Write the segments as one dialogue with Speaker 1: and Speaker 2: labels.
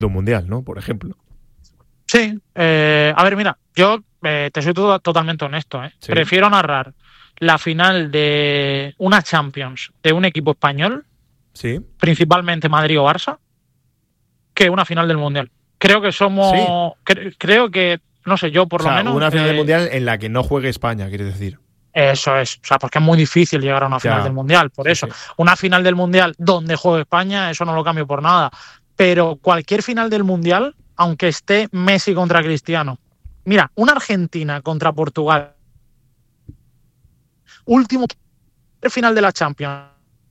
Speaker 1: de un mundial, ¿no? Por ejemplo.
Speaker 2: Sí. A ver, mira, yo te soy totalmente honesto, ¿eh?
Speaker 1: Sí.
Speaker 2: Prefiero narrar la final de una Champions de un equipo español,
Speaker 1: Sí.
Speaker 2: principalmente Madrid o Barça, que una final del mundial. Creo que somos...
Speaker 1: Sí.
Speaker 2: Creo que, no sé, yo por lo menos...
Speaker 1: una final del mundial en la que no juegue España, quieres decir.
Speaker 2: Eso es, o sea, porque es muy difícil llegar a una final del mundial, por eso. Sí. Una final del mundial donde juegue España, eso no lo cambio por nada. Pero cualquier final del mundial, aunque esté Messi contra Cristiano. Mira, una Argentina contra Portugal. Último final de la Champions.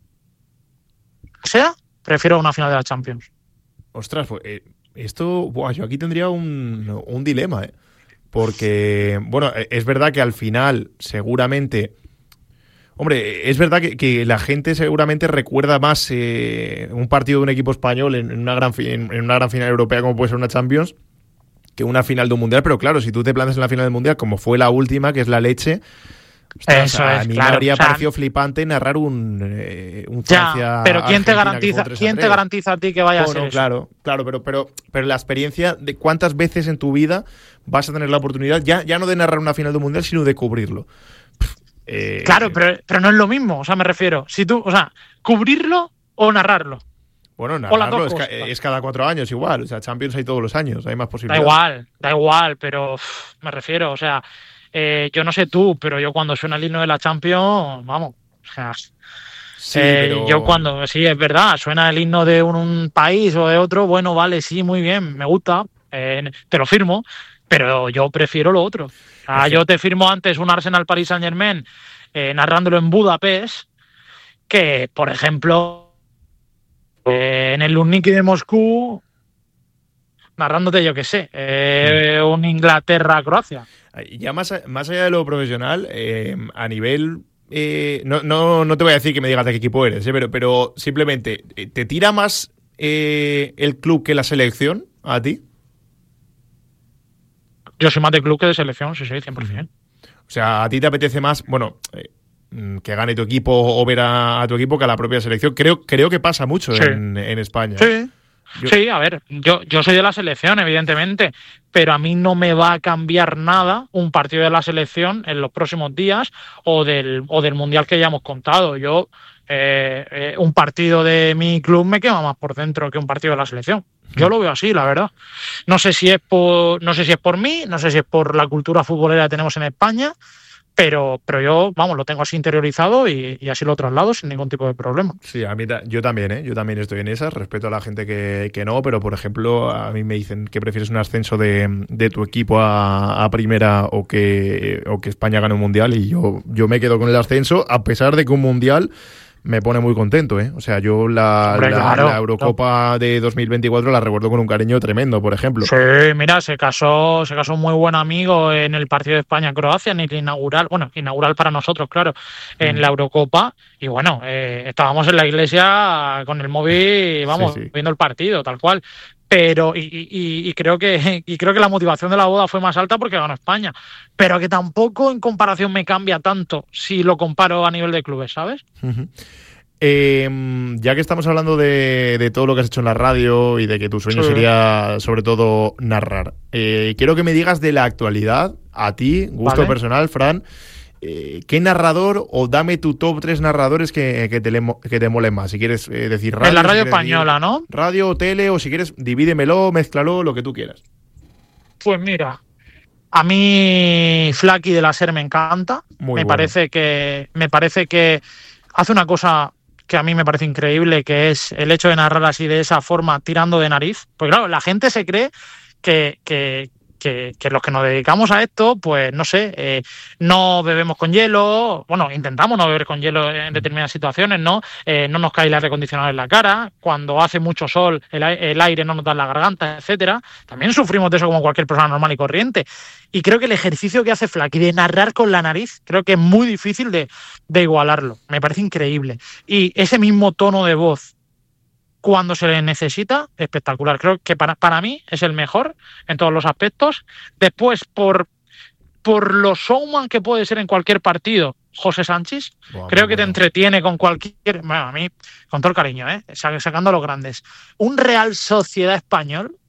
Speaker 2: Prefiero una final de la Champions.
Speaker 1: Ostras, pues esto, yo aquí tendría un dilema, ¿eh? Porque, bueno, es verdad que al final, seguramente... Hombre, es verdad que la gente seguramente recuerda más un partido de un equipo español en una gran final europea como puede ser una Champions que una final de un mundial, pero claro, si tú te plantas en la final del mundial como fue la última, que es la leche... Ostras, a mí me habría parecido flipante narrar un Francia.
Speaker 2: Pero ¿quién te garantiza a ti que vaya a ser
Speaker 1: eso? Claro, pero la experiencia de cuántas veces en tu vida vas a tener la oportunidad, ya no de narrar una final de un mundial, sino de cubrirlo.
Speaker 2: Claro, pero no es lo mismo, o sea, me refiero. Si tú, o sea, ¿cubrirlo o narrarlo?
Speaker 1: Bueno, narrarlo es cada 4 años igual, o sea, Champions hay todos los años, hay más posibilidades.
Speaker 2: Da igual, pero me refiero, o sea, yo no sé tú, pero yo cuando suena el himno de la Champions, vamos, o sea,
Speaker 1: sí, pero...
Speaker 2: yo cuando, sí, es verdad, suena el himno de un país o de otro, bueno, vale, sí, muy bien, me gusta, te lo firmo, pero yo prefiero lo otro. O sea, yo te firmo antes un Arsenal Paris Saint-Germain narrándolo en Budapest que, por ejemplo, en el Luzhniki de Moscú narrándote, yo qué sé, un Inglaterra-Croacia.
Speaker 1: Ya más allá de lo profesional, a nivel... no te voy a decir que me digas de qué equipo eres, pero simplemente, ¿te tira más el club que la selección a ti?
Speaker 2: Yo soy más de club que de selección, sí, 100%.
Speaker 1: O sea, ¿a ti te apetece más, bueno, que gane tu equipo o ver a tu equipo que a la propia selección? Creo que pasa mucho en España.
Speaker 2: Sí. Sí, a ver, yo soy de la selección, evidentemente, pero a mí no me va a cambiar nada un partido de la selección en los próximos días o del mundial que ya hemos contado. Yo, un partido de mi club me quema más por dentro que un partido de la selección. Yo lo veo así, la verdad. No sé si es por mí, no sé si es por la cultura futbolera que tenemos en España, pero yo, vamos, lo tengo así interiorizado y así lo traslado sin ningún tipo de problema.
Speaker 1: Sí, a mí yo también, yo también estoy en esas. Respeto a la gente que no, pero por ejemplo, a mí me dicen que prefieres un ascenso de tu equipo a primera o que España gane un mundial, y yo me quedo con el ascenso, a pesar de que un mundial me pone muy contento, ¿eh? O sea, yo la Eurocopa de 2024 la recuerdo con un cariño tremendo, por ejemplo.
Speaker 2: Sí, mira, se casó un muy buen amigo en el partido de España-Croacia, en el inaugural para nosotros, claro, en la Eurocopa, y bueno, estábamos en la iglesia con el móvil, vamos, viendo el partido, tal cual. Pero y creo que la motivación de la boda fue más alta porque ganó España, pero que tampoco en comparación me cambia tanto si lo comparo a nivel de clubes, ¿sabes?
Speaker 1: Uh-huh. Ya que estamos hablando de todo lo que has hecho en la radio y de que tu sueño sería sobre todo narrar, quiero que me digas de la actualidad, a ti, gusto personal, Fran, ¿qué narrador, o dame tu top 3 narradores que te molen más? Si quieres decir radio.
Speaker 2: En la radio española, ¿no?
Speaker 1: Radio o tele, o si quieres, divídemelo, mézclalo, lo que tú quieras.
Speaker 2: Pues mira, a mí Flaky de la SER me encanta. Me parece que hace una cosa que a mí me parece increíble, que es el hecho de narrar así de esa forma, tirando de nariz. Porque claro, la gente se cree que los que nos dedicamos a esto, pues no sé, no bebemos con hielo, bueno, intentamos no beber con hielo en determinadas situaciones, ¿no? No nos cae el aire acondicionado en la cara, cuando hace mucho sol el aire no nos da en la garganta, etcétera. También sufrimos de eso como cualquier persona normal y corriente. Y creo que el ejercicio que hace Flaky de narrar con la nariz, creo que es muy difícil de igualarlo. Me parece increíble. Y ese mismo tono de voz, cuando se le necesita, espectacular. Creo que para mí es el mejor en todos los aspectos. Después, por lo showman que puede ser en cualquier partido, José Sánchez. Creo que te entretiene con cualquier... Bueno, a mí, con todo el cariño, sacando a los grandes. Un Real Sociedad Español,